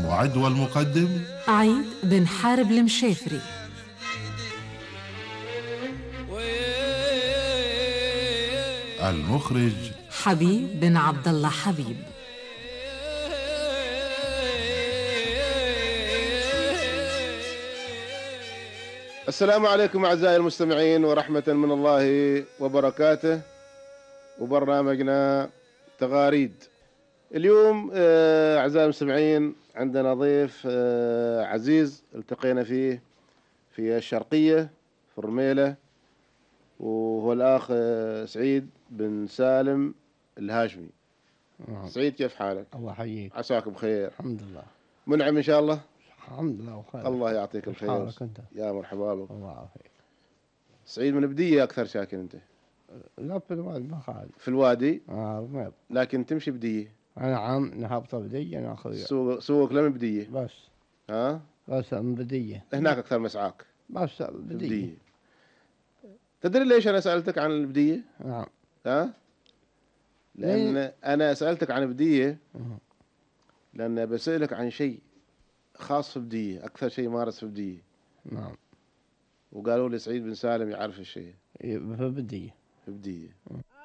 المعد والمقدم عيد بن حارب المشافري. المخرج حبيب بن عبد الله حبيب. السلام عليكم أعزائي المستمعين ورحمة من الله وبركاته، وبرنامجنا تغاريد. اليوم أعزائي المستمعين عندنا ضيف عزيز التقينا فيه في الشرقية في الرميلة، وهو الأخ سعيد بن سالم الهاشمي. سعيد، كيف حالك؟ الله يحييك. عساك بخير. الحمد لله. منعم إن شاء الله. الحمد لله وخير. الله يعطيك الخير. حالك انت؟ يا مرحبا بك. الله يعافيك. سعيد من بدية أكثر ساكن أنت؟ لا في الوادي ما خالد. في الوادي. رميض. لكن تمشي بدية. انا عام نهبط بدية ناخذ. سوق لم بدية. بس. ها؟ بس من بدية. هناك أكثر مسعاك. بس بدية. تدري ليش أنا سألتك عن البدية؟ نعم. ها؟ لأن أنا سألتك عن بدية لأن بسألك عن شيء خاص في بدية، أكثر شيء مارس في بدية. نعم. وقالوا لي سعيد بن سالم يعرف الشيء. في بدية. في بدية.